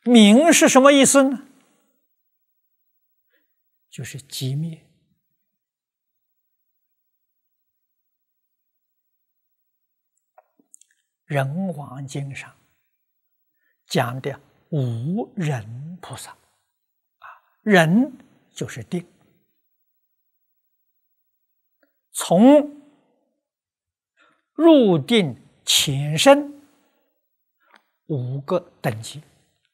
明是什么意思呢？就是寂灭。人王经上讲的无人菩萨，人就是定。从入定前身5个等级，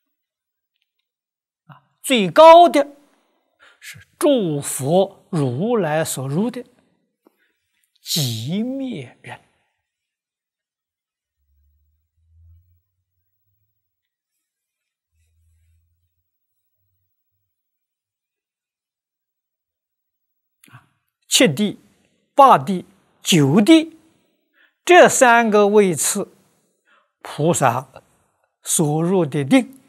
最高的是诸佛如来所入的寂灭人。7地、8地、9地这3个位次，菩萨所入的定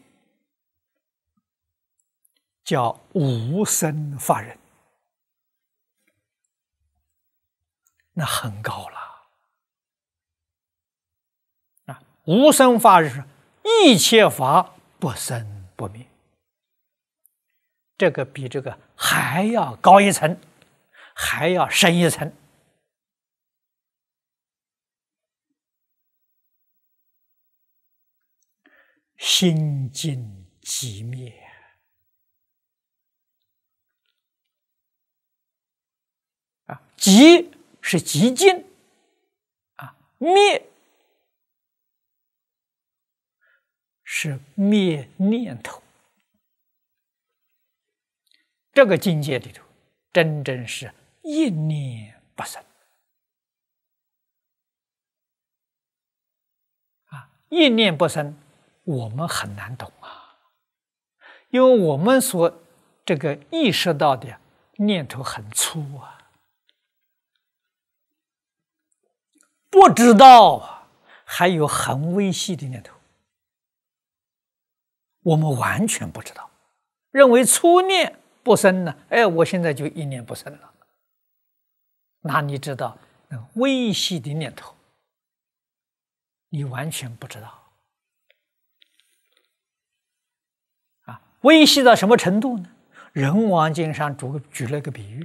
叫无生法忍，那很高了。无生法是一切法不生不灭，这个比这个还要高一层，还要深一层。心尽寂灭，寂是寂静，灭是灭念头。这个境界里头，真正是一念不生。一念不生，我们很难懂因为我们所这个意识到的念头很粗不知道还有很微细的念头，我们完全不知道，认为粗念不生呢，我现在就一念不生了。那你知道微细的念头，你完全不知道微细到什么程度呢？人王经上举了个比喻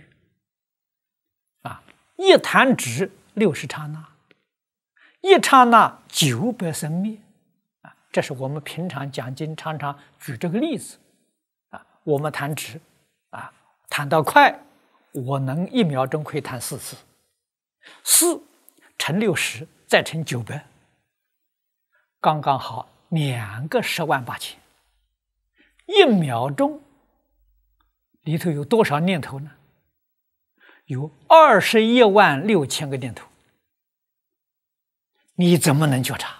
一弹指60刹那，一刹那900生灭这是我们平常讲经常常举这个例子我们弹指弹到快，我能1秒钟可以弹4次，4乘60再乘900，刚刚好2个108000。1秒钟里头有多少念头呢？有216000个念头，你怎么能觉察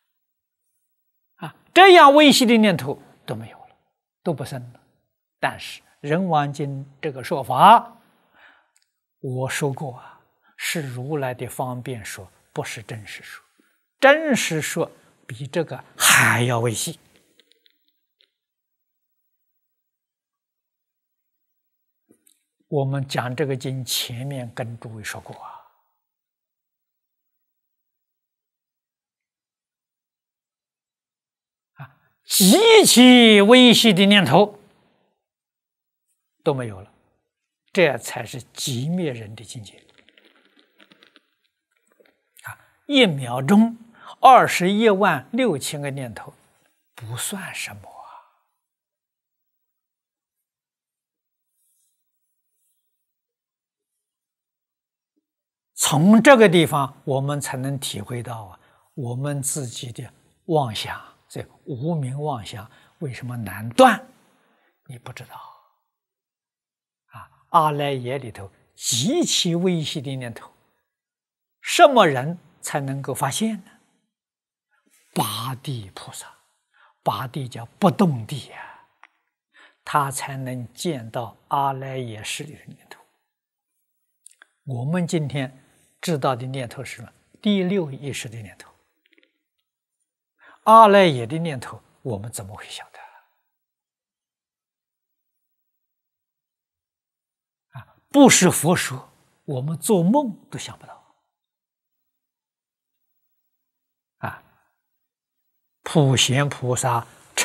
这样微细的念头都没有了，都不生了。但是人王经这个说法，我说过是如来的方便说，不是真实说。真实说比这个还要微细。我们讲这个经前面跟诸位说过极其微细的念头都没有了，这才是寂灭人的境界1秒钟216000个念头不算什么从这个地方我们才能体会到我们自己的妄想，这无明妄想为什么难断？你不知道阿赖耶里头极其微细的念头，什么人才能够发现呢？八地菩萨，八地叫不动地他才能见到阿赖耶识里的念头。我们今天知道的念头是什么？第6意识的念头，阿赖耶的念头，我们怎么会晓得？不是佛说，我们做梦都想不到。普贤菩萨